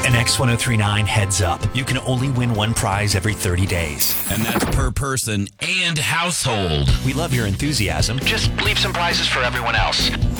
An X1039 heads up. You can only win one prize every 30 days. And that's per person and household. We love your enthusiasm. Just leave some prizes for everyone else.